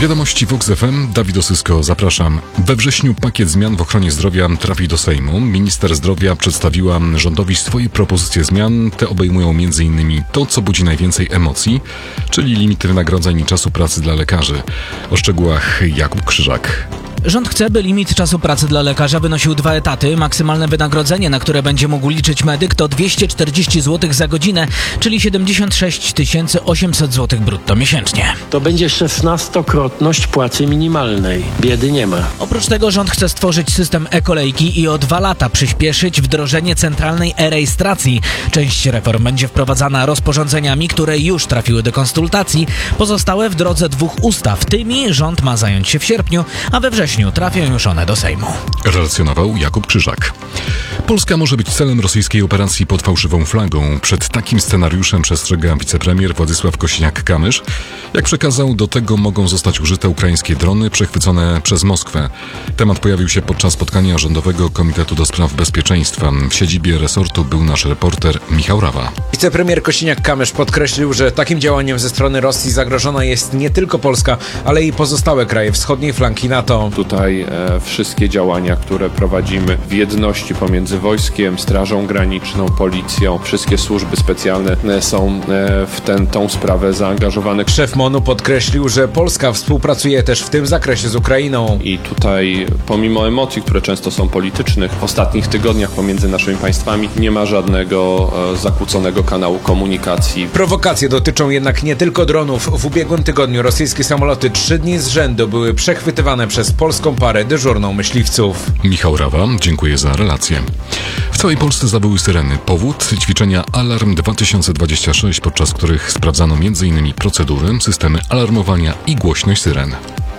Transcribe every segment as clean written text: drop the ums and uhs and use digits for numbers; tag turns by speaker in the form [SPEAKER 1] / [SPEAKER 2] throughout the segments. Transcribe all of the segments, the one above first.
[SPEAKER 1] Wiadomości Vox FM, Dawid Osysko, zapraszam. We wrześniu pakiet zmian w ochronie zdrowia trafi do Sejmu. Minister zdrowia przedstawiła rządowi swoje propozycje zmian. Te obejmują m.in. to, co budzi najwięcej emocji, czyli limity wynagrodzeń i czasu pracy dla lekarzy. O szczegółach Jakub Krzyżak.
[SPEAKER 2] Rząd chce, by limit czasu pracy dla lekarza wynosił 2 etaty. Maksymalne wynagrodzenie, na które będzie mógł liczyć medyk, to 240 zł za godzinę, czyli 76 800 zł brutto miesięcznie.
[SPEAKER 3] To będzie 16-krotność płacy minimalnej. Biedy nie ma.
[SPEAKER 2] Oprócz tego rząd chce stworzyć system e-kolejki i o 2 lata przyspieszyć wdrożenie centralnej e-rejestracji. Część reform będzie wprowadzana rozporządzeniami, które już trafiły do konsultacji. Pozostałe w drodze 2 ustaw. Tymi rząd ma zająć się w sierpniu, a we wrześniu trafią już one do Sejmu.
[SPEAKER 1] Relacjonował Jakub Krzyżak. Polska może być celem rosyjskiej operacji pod fałszywą flagą. Przed takim scenariuszem przestrzega wicepremier Władysław Kosiniak-Kamysz. Jak przekazał, do tego mogą zostać użyte ukraińskie drony przechwycone przez Moskwę. Temat pojawił się podczas spotkania Rządowego Komitetu do Spraw Bezpieczeństwa. W siedzibie resortu był nasz reporter Michał Rawa.
[SPEAKER 4] Wicepremier Kosiniak-Kamysz podkreślił, że takim działaniem ze strony Rosji zagrożona jest nie tylko Polska, ale i pozostałe kraje wschodniej flanki NATO.
[SPEAKER 5] Tutaj wszystkie działania, które prowadzimy w jedności pomiędzy wojskiem, Strażą Graniczną, Policją, wszystkie służby specjalne są w tą sprawę zaangażowane.
[SPEAKER 4] Szef MON-u podkreślił, że Polska współpracuje też w tym zakresie z Ukrainą.
[SPEAKER 5] I tutaj pomimo emocji, które często są politycznych, w ostatnich tygodniach pomiędzy naszymi państwami nie ma żadnego zakłóconego kanału komunikacji.
[SPEAKER 4] Prowokacje dotyczą jednak nie tylko dronów. W ubiegłym tygodniu rosyjskie samoloty 3 dni z rzędu były przechwytywane przez polską parę dyżurną myśliwców.
[SPEAKER 1] Michał Rawa, dziękuję za relację. W całej Polsce zawyły syreny. Powód ćwiczenia Alarm 2026, podczas których sprawdzano m.in. procedury, systemy alarmowania i głośność syren.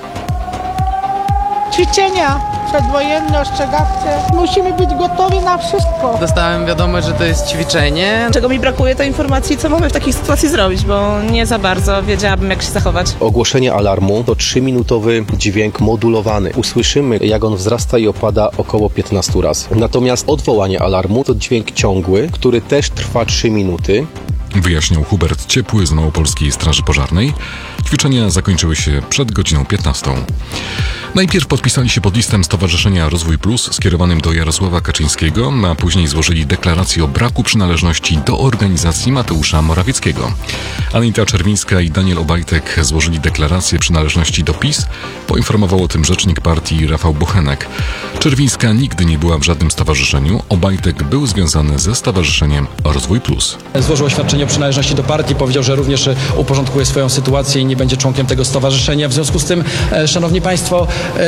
[SPEAKER 6] Ćwiczenia przedwojenne, ostrzegawcze. Musimy być gotowi na wszystko.
[SPEAKER 7] Dostałem wiadomość, że to jest ćwiczenie.
[SPEAKER 8] Czego mi brakuje, to informacji, co mamy w takiej sytuacji zrobić, bo nie za bardzo wiedziałabym, jak się zachować.
[SPEAKER 9] Ogłoszenie alarmu to 3-minutowy dźwięk modulowany. Usłyszymy, jak on wzrasta i opada około 15 razy. Natomiast odwołanie alarmu to dźwięk ciągły, który też trwa 3 minuty.
[SPEAKER 1] Wyjaśniał Hubert Ciepły z Małopolskiej Straży Pożarnej. Ćwiczenia zakończyły się przed godziną 15. Najpierw podpisali się pod listem Stowarzyszenia Rozwój Plus skierowanym do Jarosława Kaczyńskiego, a później złożyli deklarację o braku przynależności do organizacji Mateusza Morawieckiego. Anita Czerwińska i Daniel Obajtek złożyli deklarację przynależności do PiS, poinformował o tym rzecznik partii Rafał Bochenek. Czerwińska nigdy nie była w żadnym stowarzyszeniu, Obajtek był związany ze Stowarzyszeniem Rozwój Plus.
[SPEAKER 10] Złożył oświadczenie o przynależności do partii, powiedział, że również uporządkuje swoją sytuację i nie będzie członkiem tego stowarzyszenia. W związku z tym, szanowni państwo,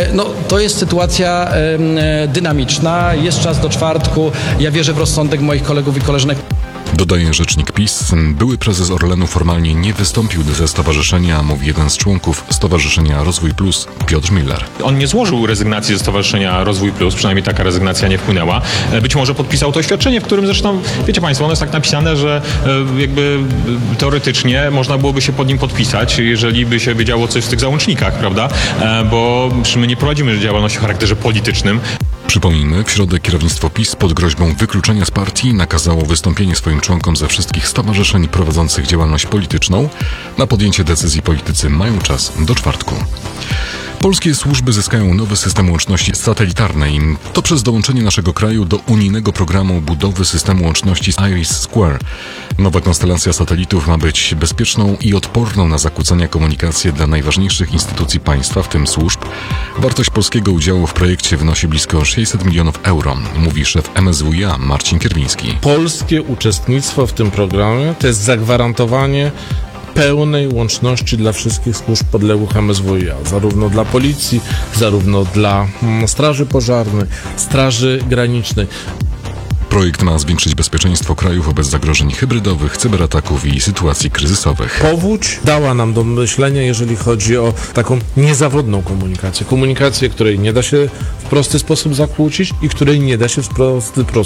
[SPEAKER 10] to jest sytuacja dynamiczna, jest czas do czwartku, ja wierzę w rozsądek moich kolegów i koleżanek.
[SPEAKER 1] Dodaje rzecznik PiS, były prezes Orlenu formalnie nie wystąpił ze stowarzyszenia, mówi jeden z członków Stowarzyszenia Rozwój Plus, Piotr Miller.
[SPEAKER 11] On nie złożył rezygnacji ze Stowarzyszenia Rozwój Plus, przynajmniej taka rezygnacja nie wpłynęła. Być może podpisał to oświadczenie, w którym zresztą, wiecie państwo, ono jest tak napisane, że jakby teoretycznie można byłoby się pod nim podpisać, jeżeli by się wiedziało coś w tych załącznikach, prawda? Bo my nie prowadzimy działalności o charakterze politycznym.
[SPEAKER 1] Przypomnijmy, w środę kierownictwo PiS pod groźbą wykluczenia z partii nakazało wystąpienie swoim członkom ze wszystkich stowarzyszeń prowadzących działalność polityczną. Na podjęcie decyzji politycy mają czas do czwartku. Polskie służby zyskają nowy system łączności satelitarnej. To przez dołączenie naszego kraju do unijnego programu budowy systemu łączności IRIS². Nowa konstelacja satelitów ma być bezpieczną i odporną na zakłócenia komunikacji dla najważniejszych instytucji państwa, w tym służb. Wartość polskiego udziału w projekcie wynosi blisko 600 milionów euro, mówi szef MSWiA Marcin Kierwiński.
[SPEAKER 12] Polskie uczestnictwo w tym programie to jest zagwarantowanie pełnej łączności dla wszystkich służb podległych MSWiA, zarówno dla policji, zarówno dla Straży Pożarnej, Straży Granicznej.
[SPEAKER 1] Projekt ma zwiększyć bezpieczeństwo kraju wobec zagrożeń hybrydowych, cyberataków i sytuacji kryzysowych.
[SPEAKER 12] Powódź dała nam do myślenia, jeżeli chodzi o taką niezawodną komunikację. Komunikację, której nie da się w prosty sposób zakłócić i której nie da się w prosty